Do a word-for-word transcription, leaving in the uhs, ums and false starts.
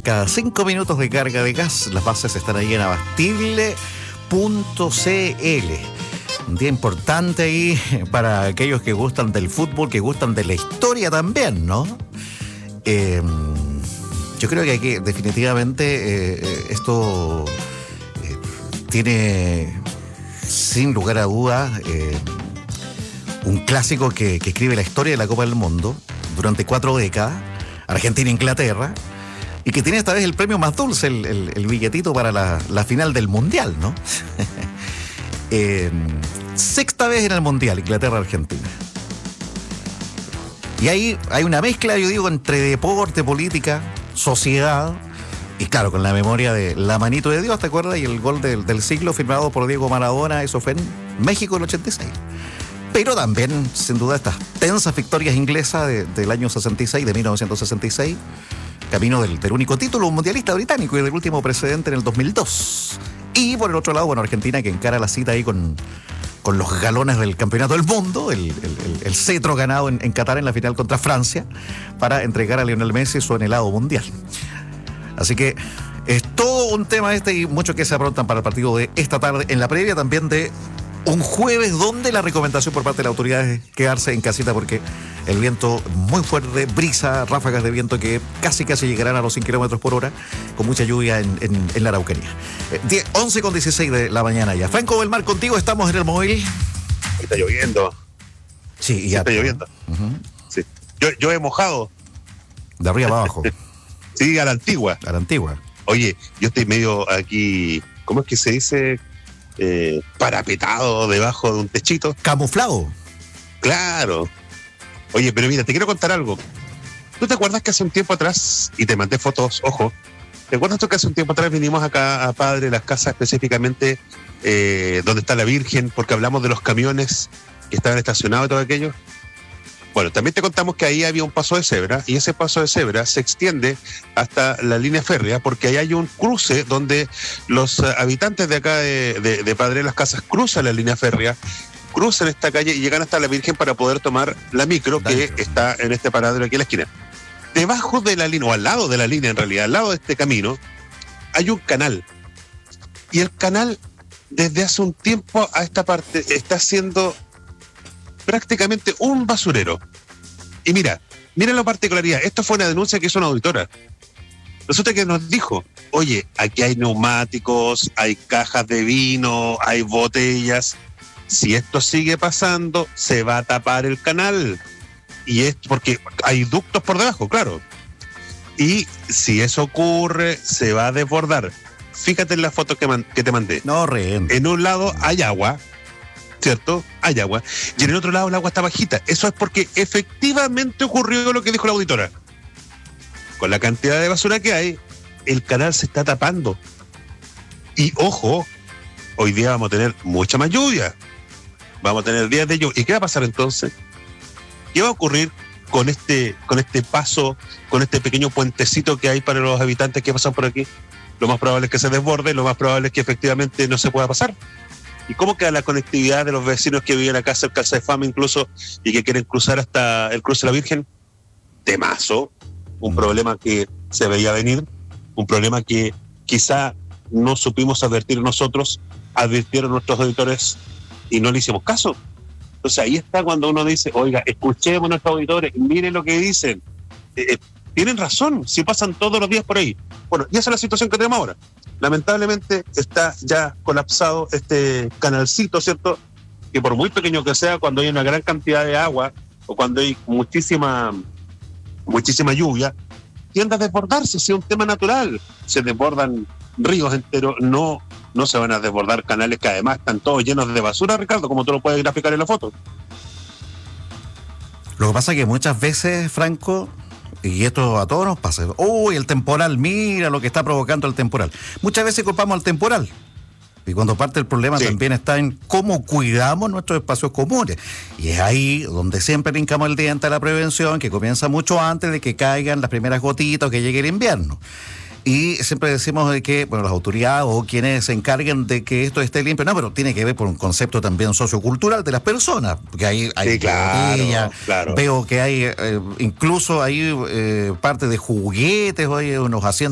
Cada cinco minutos de carga de gas, las bases están ahí en abastible punto c l. Un día importante ahí para aquellos que gustan del fútbol, que gustan de la historia también, ¿no? Eh, yo creo que aquí definitivamente eh, esto eh, tiene, sin lugar a dudas, eh, un clásico que, que escribe la historia de la Copa del Mundo durante cuatro décadas, Argentina-Inglaterra, y que tiene esta vez el premio más dulce, el, el, el billetito para la, la final del Mundial, ¿no? eh, sexta vez en el Mundial, Inglaterra-Argentina. Y ahí hay una mezcla, yo digo, entre deporte, política, sociedad, y claro, con la memoria de la manito de Dios, ¿te acuerdas? Y el gol del, del siglo firmado por Diego Maradona, eso fue en México en el ochenta y seis. Pero también, sin duda, estas tensas victorias inglesas de, del año sesenta y seis, de mil novecientos sesenta y seis, camino del, del único título mundialista británico y del último precedente en el dos mil dos. Y por el otro lado, bueno, Argentina que encara la cita ahí con, con los galones del campeonato del mundo, el, el, el, el cetro ganado en, en Qatar en la final contra Francia, para entregar a Lionel Messi su anhelado mundial. Así que es todo un tema este y muchos que se aprontan para el partido de esta tarde, en la previa también de un jueves donde la recomendación por parte de la autoridad es quedarse en casita porque el viento muy fuerte, brisa, ráfagas de viento que casi casi llegarán a los cien kilómetros por hora, con mucha lluvia en, en, en la Araucanía. Eh, once con dieciséis de la mañana ya. Franco Belmar, contigo estamos en el móvil. Está lloviendo. Sí, y sí ya. Está lloviendo. Uh-huh. Sí. Yo, yo he mojado. De arriba para abajo. Sí, a la antigua. A la antigua. Oye, yo estoy medio aquí, ¿cómo es que se dice? Eh, parapetado debajo de un techito. Camuflado. Claro. Oye, pero mira, te quiero contar algo. ¿Tú te acuerdas que hace un tiempo atrás, y te mandé fotos, ojo, ¿te acuerdas tú que hace un tiempo atrás vinimos acá a Padre Las Casas, específicamente eh, donde está la Virgen, porque hablamos de los camiones que estaban estacionados y todo aquello? Bueno, también te contamos que ahí había un paso de cebra, y ese paso de cebra se extiende hasta la línea férrea, porque ahí hay un cruce donde los uh, habitantes de acá de, de, de Padre Las Casas cruzan la línea férrea, cruzan esta calle y llegan hasta la Virgen para poder tomar la micro que está en este paradero aquí en la esquina. Debajo de la línea, o al lado de la línea en realidad, al lado de este camino, hay un canal. Y el canal, desde hace un tiempo a esta parte, está siendo prácticamente un basurero. Y mira, mira la particularidad. Esto fue una denuncia que hizo una auditora. Resulta que nos dijo, oye, aquí hay neumáticos, hay cajas de vino, hay botellas. Si esto sigue pasando, se va a tapar el canal. Y es porque hay ductos por debajo, claro. Y si eso ocurre, se va a desbordar. Fíjate en la foto que, man- que te mandé. No, rehén. En un lado hay agua, ¿cierto? Hay agua. Y en el otro lado el agua está bajita. Eso es porque efectivamente ocurrió lo que dijo la auditora. Con la cantidad de basura que hay, el canal se está tapando. Y ojo, hoy día vamos a tener mucha más lluvia. Vamos a tener días de lluvia. ¿Y qué va a pasar entonces? ¿Qué va a ocurrir con este, con este paso, con este pequeño puentecito que hay para los habitantes que pasan por aquí? Lo más probable es que se desborde, lo más probable es que efectivamente no se pueda pasar. ¿Y cómo queda la conectividad de los vecinos que viven acá cerca de Fama incluso y que quieren cruzar hasta el cruce de la Virgen? Temazo, un problema que se veía venir, un problema que quizá no supimos advertir nosotros, advirtieron nuestros auditores y no le hicimos caso. Entonces ahí está cuando uno dice, oiga, escuchemos a nuestros auditores, miren lo que dicen. Eh, eh, tienen razón, si pasan todos los días por ahí. Bueno, y esa es la situación que tenemos ahora. Lamentablemente está ya colapsado este canalcito, ¿cierto? Que por muy pequeño que sea, cuando hay una gran cantidad de agua o cuando hay muchísima muchísima lluvia, tiende a desbordarse, es un tema natural. Se desbordan ríos enteros, no, no se van a desbordar canales que además están todos llenos de basura, Ricardo, como tú lo puedes graficar en la foto. Lo que pasa es que muchas veces, Franco, y esto a todos nos pasa, uy, el temporal, mira lo que está provocando el temporal. Muchas veces culpamos al temporal. Y cuando parte el problema sí. también está en cómo cuidamos nuestros espacios comunes. Y es ahí donde siempre brincamos el diente a la prevención, que comienza mucho antes de que caigan las primeras gotitas o que llegue el invierno. Y siempre decimos de que, bueno, las autoridades o quienes se encarguen de que esto esté limpio, no, pero tiene que ver por un concepto también sociocultural de las personas, porque hay, hay sí, claro, botellas, claro. Veo que hay eh, incluso hay eh, parte de juguetes, oye, unos asientos